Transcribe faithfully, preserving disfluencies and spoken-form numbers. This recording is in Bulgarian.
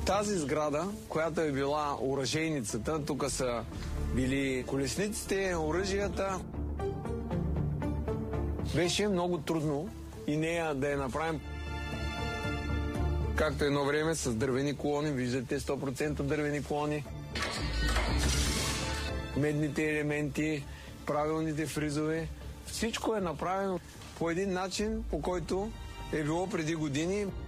Тази сграда, която е била оръжейницата, тук са били колесниците, оръжията, беше много трудно и нея да я направим. Както едно време с дървени колони, виждате сто процента дървени колони. Медните елементи, правилните фризове. Всичко е направено по един начин, по който е било преди години.